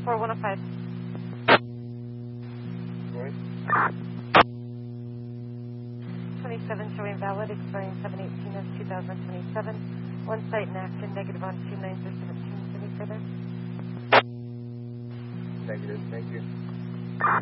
4105. Right. 27 showing valid, expiring 7/18 of 2027. One site in Acton, negative on 29 for 17. Any further? Negative, thank you.